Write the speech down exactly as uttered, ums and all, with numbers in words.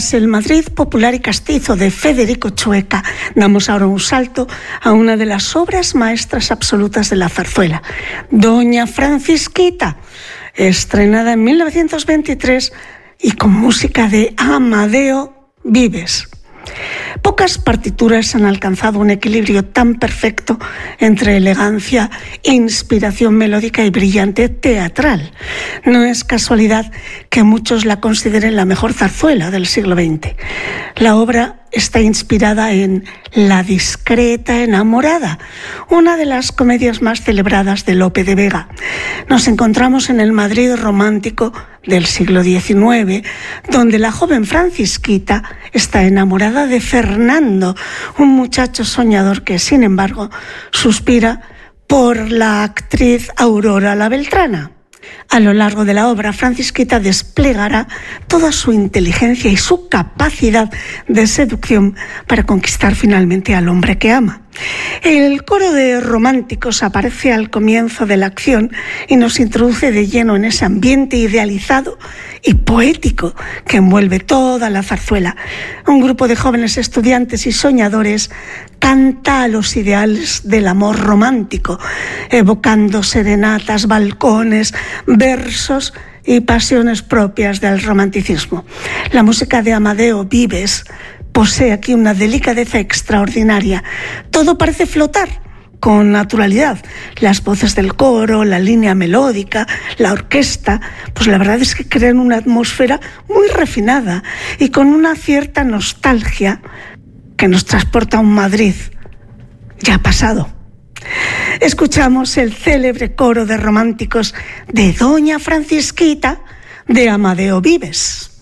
Tras el Madrid popular y castizo de Federico Chueca, damos ahora un salto a una de las obras maestras absolutas de la zarzuela, Doña Francisquita, estrenada en mil novecientos veintitrés y con música de Amadeo Vives. Pocas partituras han alcanzado un equilibrio tan perfecto entre elegancia, inspiración melódica y brillante teatral. No es casualidad que muchos la consideren la mejor zarzuela del siglo veinte. La obra está inspirada en La discreta enamorada, una de las comedias más celebradas de Lope de Vega. Nos encontramos en el Madrid romántico del siglo diecinueve, donde la joven Francisquita está enamorada de Fernando, un muchacho soñador que, sin embargo, suspira por la actriz Aurora la Beltrana. A lo largo de la obra, Francisquita desplegará toda su inteligencia y su capacidad de seducción para conquistar finalmente al hombre que ama. El coro de románticos aparece al comienzo de la acción y nos introduce de lleno en ese ambiente idealizado y poético que envuelve toda la zarzuela. Un grupo de jóvenes estudiantes y soñadores canta a los ideales del amor romántico, evocando serenatas, balcones, versos y pasiones propias del romanticismo. La música de Amadeo Vives posee aquí una delicadeza extraordinaria. Todo parece flotar con naturalidad. Las voces del coro, la línea melódica, la orquesta, pues la verdad es que crean una atmósfera muy refinada y con una cierta nostalgia que nos transporta a un Madrid ya pasado. Escuchamos el célebre coro de románticos de Doña Francisquita de Amadeo Vives.